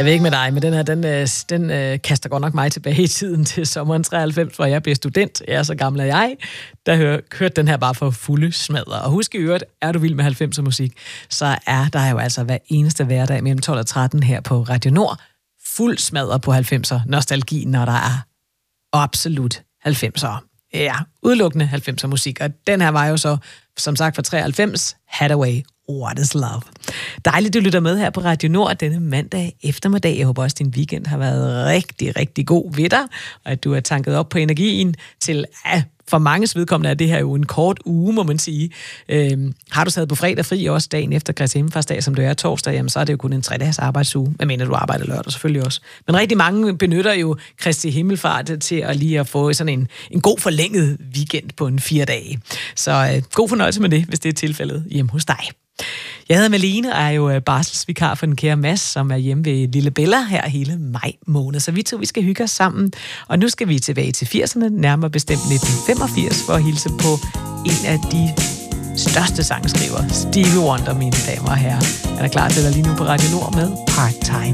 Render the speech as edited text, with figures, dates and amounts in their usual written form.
Jeg ved ikke med dig, men den her, den kaster godt nok mig tilbage i tiden til sommeren 93, hvor jeg blev student. Jeg er så gammel af jeg, der hørte den her bare for fulde smadre. Og husk i øvrigt, er du vild med 90'er musik, så er der jo altså hver eneste hverdag mellem 12 og 13 her på Radio Nord fuld smadre på 90'er nostalgi, når der er absolut 90'er. Ja, udelukkende 90'er musik. Og den her var jo så, som sagt, fra 93, Hathaway, What is Love. Dejligt, du lytter med her på Radio Nord denne mandag eftermiddag. Jeg håber også, at din weekend har været rigtig, rigtig god ved dig, og at du er tanket op på energien til, for manges vedkommende er det her jo en kort uge, må man sige. Har du taget på fredag fri også dagen efter Kristi Himmelfartsdag, som du er torsdag, jamen så er det jo kun en 3-dages arbejdsuge. Jeg mener, du arbejder lørdag selvfølgelig også. Men rigtig mange benytter jo Kristi Himmelfart til at lige at få sådan en god forlænget weekend på en 4 dage. Så god fornøjelse med det, hvis det er tilfældet hjemme hos dig. Jeg hedder Malene og er jo barselsvikar for den kære Mads, som er hjemme ved lille Bella her hele maj måned. Så vi skal hygge os sammen. Og nu skal vi tilbage til 80'erne, nærmere bestemt 1985, for at hilse på en af de største sangskrivere, Stevie Wonder, mine damer og herrer. Han er klar til dig lige nu på Radio Nord med Part Time.